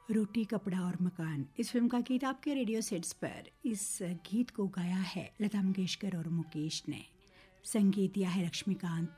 रोटी कपड़ा और मकान इस फिल्म का गीत आपके रेडियो सेट्स पर। इस गीत को गाया है लता मंगेशकर और मुकेश ने, संगीत दिया है लक्ष्मीकांत